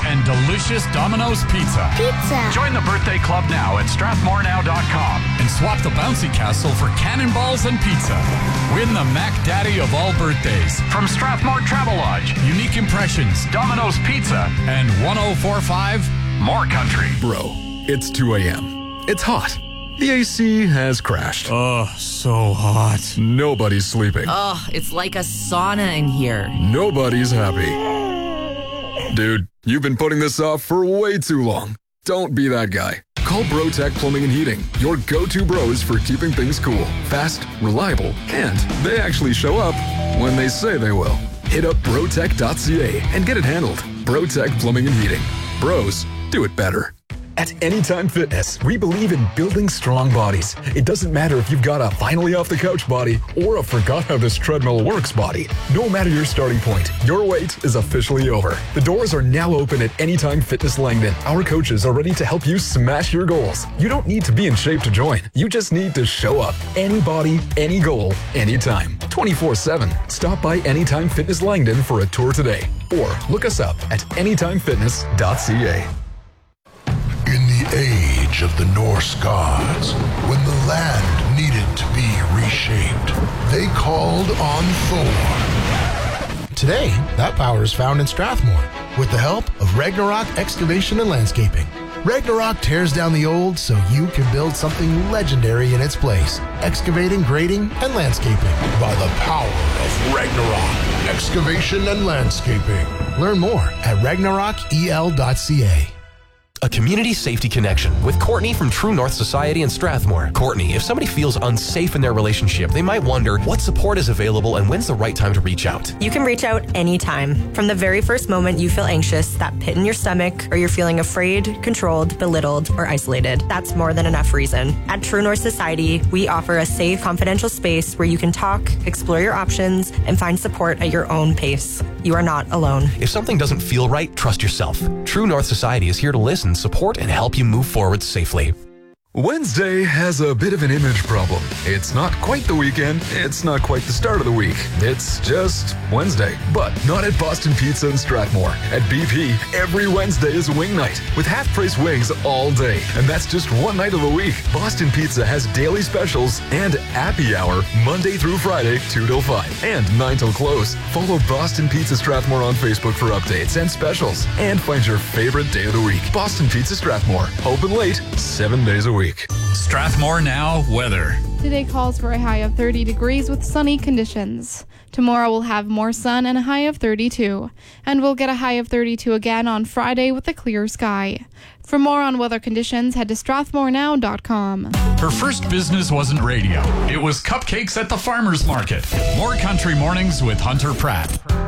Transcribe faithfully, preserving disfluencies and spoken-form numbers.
and delicious Domino's Pizza. Pizza. Join the birthday club now at strathmore now dot com and swap the bouncy castle for cannonballs and pizza. Win the Mac Daddy of all birthdays from Strathmore Travelodge, Unique Impressions, Domino's Pizza, and one oh four point five More Country. Bro, it's two a.m. It's hot. The A C has crashed. Oh, so hot. Nobody's sleeping. Oh, it's like a sauna in here. Nobody's happy. Dude, you've been putting this off for way too long. Don't be that guy. Call BroTech Plumbing and Heating, your go-to bros for keeping things cool, fast, reliable, and they actually show up when they say they will. Hit up brotech dot c a and get it handled. BroTech Plumbing and Heating. Bros, do it better. At Anytime Fitness, we believe in building strong bodies. It doesn't matter if you've got a finally off the couch body or a forgot how this treadmill works body. No matter your starting point, your wait is officially over. The doors are now open at Anytime Fitness Langdon. Our coaches are ready to help you smash your goals. You don't need to be in shape to join. You just need to show up. Any body, any goal, anytime. twenty-four seven. Stop by Anytime Fitness Langdon for a tour today. Or look us up at anytime fitness dot c a. In the age of the Norse gods, when the land needed to be reshaped, they called on Thor. Today, that power is found in Strathmore with the help of Ragnarok Excavation and Landscaping. Ragnarok tears down the old so you can build something legendary in its place. Excavating, grading, and landscaping. By the power of Ragnarok Excavation and Landscaping. Learn more at ragnarok e l dot c a. A community safety connection with Courtney from True North Society in Strathmore. Courtney, if somebody feels unsafe in their relationship, they might wonder what support is available and when's the right time to reach out. You can reach out anytime. From the very first moment you feel anxious, that pit in your stomach, or you're feeling afraid, controlled, belittled, or isolated. That's more than enough reason. At True North Society, we offer a safe, confidential space where you can talk, explore your options, and find support at your own pace. You are not alone. If something doesn't feel right, trust yourself. True North Society is here to listen, support, and help you move forward safely. Wednesday has a bit of an image problem. It's not quite the weekend. It's not quite the start of the week. It's just Wednesday. But not at Boston Pizza in Strathmore. At B P, every Wednesday is wing night with half-price wings all day. And that's just one night of the week. Boston Pizza has daily specials and happy hour Monday through Friday, two till five and nine till close. Follow Boston Pizza Strathmore on Facebook for updates and specials. And find your favorite day of the week. Boston Pizza Strathmore. Open late, seven days a week. Strathmore Now weather. Today calls for a high of thirty degrees with sunny conditions. Tomorrow we'll have more sun and a high of thirty-two. And we'll get a high of thirty-two again on Friday with a clear sky. For more on weather conditions, head to strathmore now dot com. Her first business wasn't radio. It was cupcakes at the farmer's market. More Country Mornings with Hunter Pratt.